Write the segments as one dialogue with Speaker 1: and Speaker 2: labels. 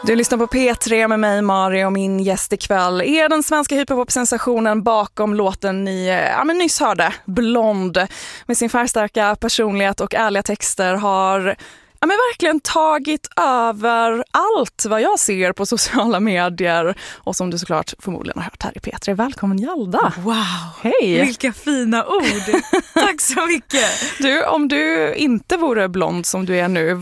Speaker 1: Du lyssnar på P3 med mig, Mari, och min gäst ikväll är den svenska hiphop-sensationen bakom låten ni nyss hörde, Blond. Med sin färgstarka personlighet och ärliga texter har verkligen tagit över allt vad jag ser på sociala medier och som du såklart förmodligen har hört här i P3. Välkommen Hjalda!
Speaker 2: Wow!
Speaker 1: Hej!
Speaker 2: Vilka fina ord! Tack så mycket!
Speaker 1: Du, om du inte vore blond som du är nu,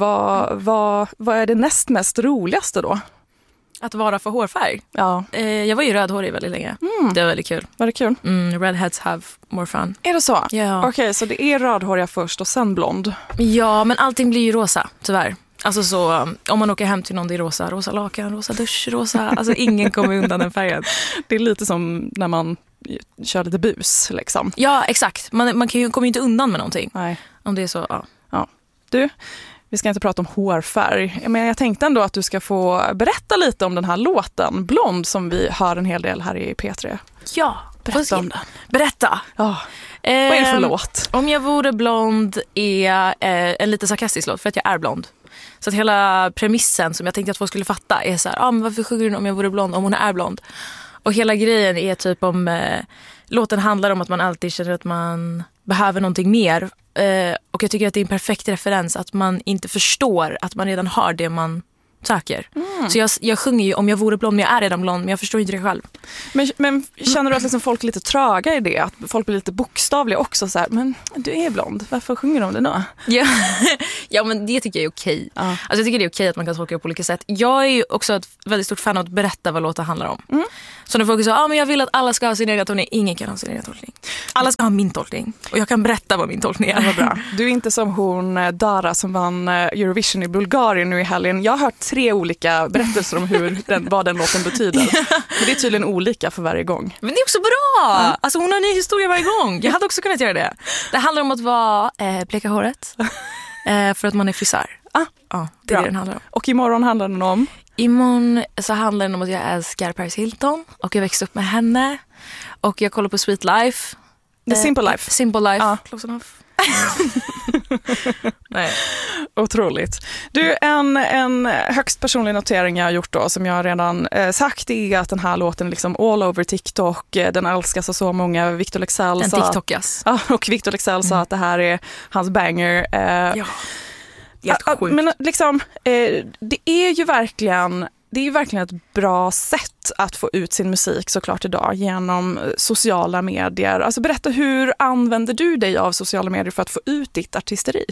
Speaker 1: vad är det näst mest roligaste då?
Speaker 2: Att vara för hårfärg?
Speaker 1: Ja.
Speaker 2: Jag var ju rödhårig väldigt länge. Det var väldigt kul.
Speaker 1: Var det kul?
Speaker 2: Redheads have more fun.
Speaker 1: Är det så?
Speaker 2: Ja.
Speaker 1: Okej, så det är rödhåriga först och sen blond?
Speaker 2: Ja, men allting blir ju rosa, tyvärr. Alltså så, om man åker hem till någon, det är rosa lakan, rosa dusch, rosa. Alltså ingen kommer undan den färgen.
Speaker 1: Det är lite som när man kör lite bus liksom.
Speaker 2: Ja, exakt. Man kommer ju inte undan med någonting.
Speaker 1: Nej.
Speaker 2: Om det är så, ja.
Speaker 1: Du, vi ska inte prata om hårfärg, men jag tänkte ändå att du ska få berätta lite om den här låten, Blond, som vi hör en hel del här i P3.
Speaker 2: Ja,
Speaker 1: berätta om den.
Speaker 2: Berätta!
Speaker 1: Ja. Vad är det för låt?
Speaker 2: Om jag vore blond är en lite sarkastisk låt, för att jag är blond. Så att hela premissen som jag tänkte att folk skulle fatta är så här, men varför sjunger hon om jag vore blond om hon är blond? Och hela grejen är typ om, låten handlar om att man alltid känner att man behöver någonting mer. Och jag tycker att det är en perfekt referens att man inte förstår att man redan har det man söker. Så jag sjunger ju om jag vore blond, men jag är redan blond, men jag förstår inte det själv.
Speaker 1: Men känner du att liksom folk är lite tröga i det? Att folk blir lite bokstavliga också så här, men du är blond, varför sjunger de det då?
Speaker 2: Ja, men det tycker jag är okej.
Speaker 1: Ja.
Speaker 2: Alltså jag tycker det är okej att man kan tolka på olika sätt. Jag är ju också ett väldigt stort fan av att berätta vad låten handlar om. Så när folk säger, men jag vill att alla ska ha sin egen tolkning. Ingen kan ha sin egen tolkning. Alla ska ha min tolkning. Och jag kan berätta vad min tolkning är.
Speaker 1: Vad bra. Du är inte som hon Dara som vann Eurovision i Bulgarien nu i helgen. Jag har hört 3 olika berättelser om vad den låten betyder. Men det är tydligen olika för varje gång.
Speaker 2: Men det är också bra! Alltså hon har en ny historia varje gång. Jag hade också kunnat göra det. Det handlar om att vara bleka håret. För att man är frisör. Ja, det är det den handlar om.
Speaker 1: Och imorgon handlar den om?
Speaker 2: Imorgon så handlar den om att jag älskar Paris Hilton. Och jag växte upp med henne. Och jag kollar på Sweet Life.
Speaker 1: The Simple Life.
Speaker 2: Simple Life.
Speaker 1: Ja.
Speaker 2: Close enough. Nej.
Speaker 1: Otroligt. Du, en högst personlig notering jag har gjort då, som jag redan sagt, är att den här låten liksom all over TikTok, den älskas av så många. Victor Leksell
Speaker 2: Den
Speaker 1: sa,
Speaker 2: TikTokas.
Speaker 1: ja, och Victor Leksell sa att det här är hans banger.
Speaker 2: Ja. Jättesjukt.
Speaker 1: Men liksom, det är ju verkligen ett bra sätt att få ut sin musik såklart idag genom sociala medier. Alltså berätta, hur använder du dig av sociala medier för att få ut ditt artisteri?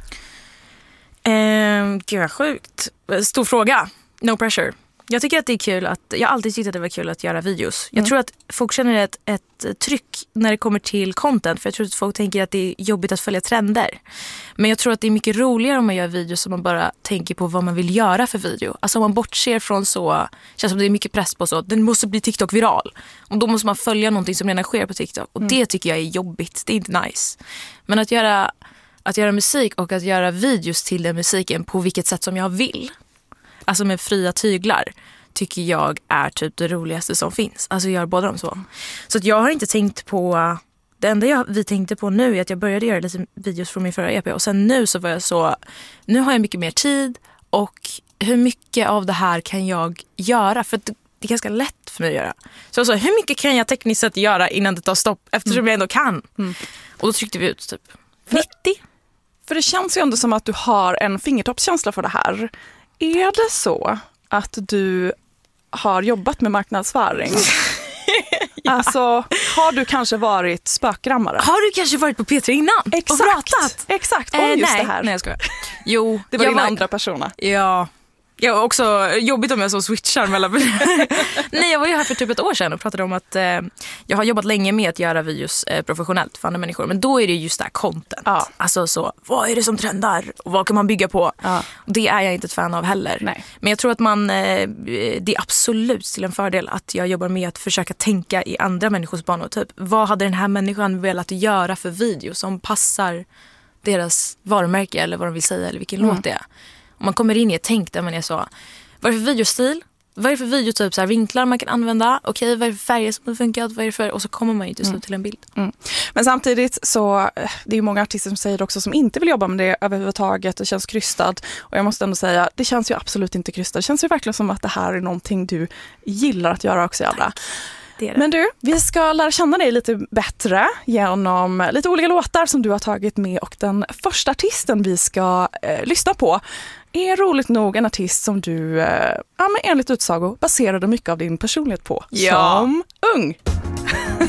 Speaker 2: Gud vad sjukt. Stor fråga. No pressure. Jag tycker att det är kul jag har alltid tyckt att det var kul att göra videos. Jag tror att folk känner ett tryck när det kommer till content. För jag tror att folk tänker att det är jobbigt att följa trender. Men jag tror att det är mycket roligare om man gör videos som man bara tänker på vad man vill göra för video. Alltså om man bortser från så, känns som det är mycket press på så, den måste bli TikTok viral. Och då måste man följa någonting som redan sker på TikTok. Och det tycker jag är jobbigt, det är inte nice. Men att göra musik och att göra videos till den musiken på vilket sätt som jag vill. Alltså med fria tyglar tycker jag är typ det roligaste som finns. Alltså gör båda dem så. Så att jag har inte tänkt på... Det enda vi tänkte på nu är att jag började göra lite videos från min förra EP. Och sen nu så var jag så... Nu har jag mycket mer tid. Och hur mycket av det här kan jag göra? För det är ganska lätt för mig att göra. Så hur mycket kan jag tekniskt sett göra innan det tar stopp? Eftersom jag ändå kan. Och då tryckte vi ut typ 90.
Speaker 1: För det känns ju ändå som att du har en fingertoppskänsla för det här. Är det så att du har jobbat med marknadsföring? Ja. Alltså, har du kanske varit spökrammare?
Speaker 2: Har du kanske varit på P3 innan?
Speaker 1: Exakt,
Speaker 2: och pratat?
Speaker 1: Exakt, om just
Speaker 2: nej,
Speaker 1: det här.
Speaker 2: Nej, jag skojar. Jo,
Speaker 1: det var din andra persona.
Speaker 2: Ja. Jag också jobbigt om jag så switchar mellan... Nej, jag var ju här för typ ett år sedan och pratade om att jag har jobbat länge med att göra videos professionellt för andra människor. Men då är det just det här content.
Speaker 1: Ja.
Speaker 2: Alltså så, vad är det som trendar? Och vad kan man bygga på?
Speaker 1: Ja.
Speaker 2: Och det är jag inte ett fan av heller.
Speaker 1: Nej.
Speaker 2: Men jag tror att det är absolut till en fördel att jag jobbar med att försöka tänka i andra människors banor. Typ, vad hade den här människan velat göra för video som passar deras varumärke eller vad de vill säga eller vilken låt det är? Om man kommer in i ett tänk där man är så, vad är det för videostil? vad är det för videotyp, så här, vinklar man kan använda, okej, vad är det för färger som har funkat, vad är det för, och så kommer man ju till slut till en bild.
Speaker 1: Men samtidigt så, det är ju många artister som säger det också som inte vill jobba med det överhuvudtaget, det känns krystat, och jag måste ändå säga, det känns ju absolut inte krystat, det känns ju verkligen som att det här är någonting du gillar att göra också, Jalla. Men du, vi ska lära känna dig lite bättre genom lite olika låtar som du har tagit med, och den första artisten vi ska lyssna på är roligt nog en artist som du enligt utsago baserade mycket av din personlighet på som ung.